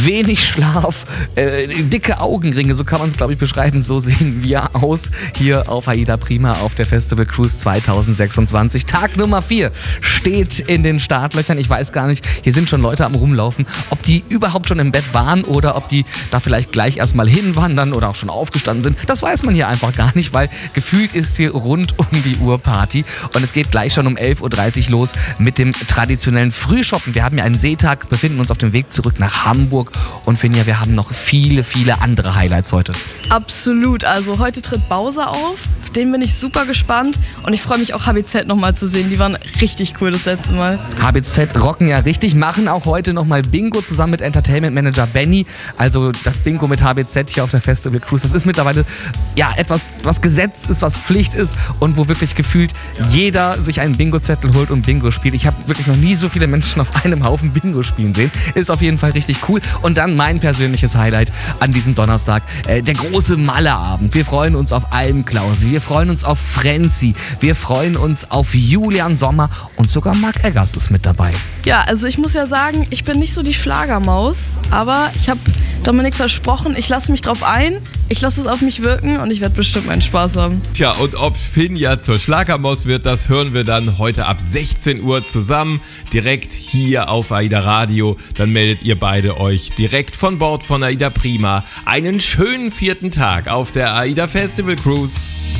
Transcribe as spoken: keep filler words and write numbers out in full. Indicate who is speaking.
Speaker 1: wenig Schlaf, äh, dicke Augenringe, so kann man es, glaube ich, beschreiben. So sehen wir aus hier auf AIDA Prima auf der Festival Cruise zwanzig sechsundzwanzig. Tag Nummer vier steht in den Startlöchern. Ich weiß gar nicht, hier sind schon Leute am Rumlaufen, ob die überhaupt schon im Bett waren oder ob die da vielleicht gleich erstmal hinwandern oder auch schon aufgestanden sind. Das weiß man hier einfach gar nicht, weil gefühlt ist hier rund um die Uhr Party. Und es geht gleich schon um elf Uhr dreißig los mit dem traditionellen Frühshoppen. Wir haben ja einen Seetag, befinden uns auf dem Weg zurück nach Hamburg und Finja, wir haben noch viele, viele andere Highlights heute.
Speaker 2: Absolut, also heute tritt Bowser auf, auf den bin ich super gespannt und ich freue mich auch H B Z nochmal zu sehen, die waren richtig cool das letzte Mal.
Speaker 1: H B Z rocken ja richtig, machen auch heute nochmal Bingo zusammen mit Entertainment Manager Benny, also das Bingo mit H B Z hier auf der Festival Cruise, das ist mittlerweile ja etwas, was Gesetz ist, was Pflicht ist und wo wirklich gefühlt jeder sich einen Bingo-Zettel holt und Bingo spielt. Ich habe wirklich noch nie so viele Menschen auf einem Haufen Bingo spielen sehen, ist auf jeden Fall richtig cool. Und dann mein persönliches Highlight an diesem Donnerstag, äh, der große Malle-Abend. Wir freuen uns auf Almklausi, wir freuen uns auf Frenzy, wir freuen uns auf Julian Sommer und sogar Marc Eggers ist mit dabei.
Speaker 2: Ja, also ich muss ja sagen, ich bin nicht so die Schlagermaus, aber ich habe Dominik versprochen, ich lasse mich drauf ein, ich lasse es auf mich wirken und ich werde bestimmt meinen Spaß haben.
Speaker 3: Tja, und ob Finja zur Schlagermaus wird, das hören wir dann heute ab sechzehn Uhr zusammen, direkt hier auf AIDA Radio. Dann meldet ihr beide euch direkt von Bord von AIDA Prima. Einen schönen vierten Tag auf der AIDA Festival Cruise.